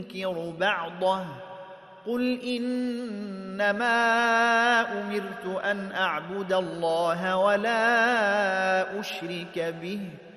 ننكر بعضه قل إنما أمرت أن أعبد الله ولا أشرك به